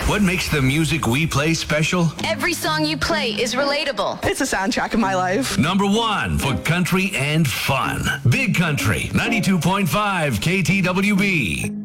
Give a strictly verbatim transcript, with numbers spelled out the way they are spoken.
What makes the music we play special? Every song you play is relatable. It's a soundtrack of my life. Number one for country and fun. Big Country, ninety-two point five K T W B.